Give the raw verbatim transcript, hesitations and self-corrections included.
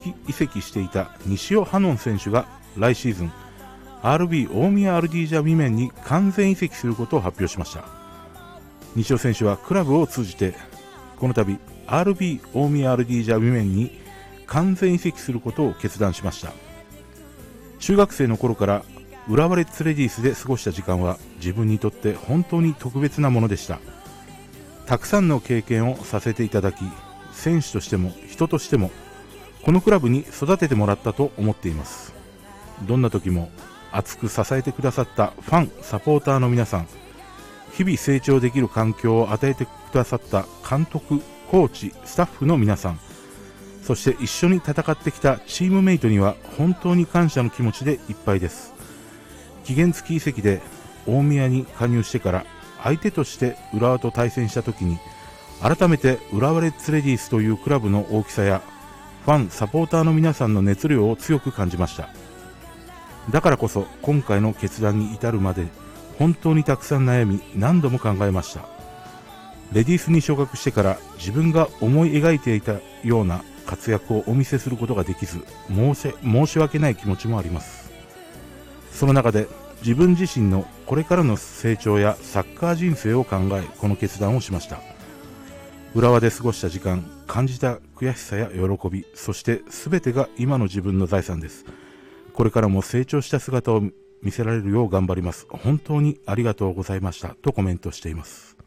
移籍していた西尾ハノン選手が来シーズン アールビー 大宮アルディージャウィメンに完全移籍することを発表しました。西尾選手はクラブを通じてこの度 アールビー 大宮アルディージャウィメンに完全移籍することを決断しました。中学生の頃から浦和レッズレディースで過ごした時間は自分にとって本当に特別なものでした。たくさんの経験をさせていただき、選手としても人としてもこのクラブに育ててもらったと思っています。どんな時も熱く支えてくださったファンサポーターの皆さん、日々成長できる環境を与えてくださった監督、コーチ、スタッフの皆さん、そして一緒に戦ってきたチームメイトには本当に感謝の気持ちでいっぱいです。期限付き移籍で大宮に加入してから相手として浦和と対戦した時に改めて浦和レッズレディースというクラブの大きさやファンサポーターの皆さんの熱量を強く感じました。だからこそ今回の決断に至るまで本当にたくさん悩み何度も考えました。レディースに昇格してから自分が思い描いていたような活躍をお見せすることができず申し、申し訳ない気持ちもあります。その中で自分自身のこれからの成長やサッカー人生を考えこの決断をしました。浦和で過ごした時間、感じた悔しさや喜び、そして全てが今の自分の財産です。これからも成長した姿を見せられるよう頑張ります。本当にありがとうございましたとコメントしています。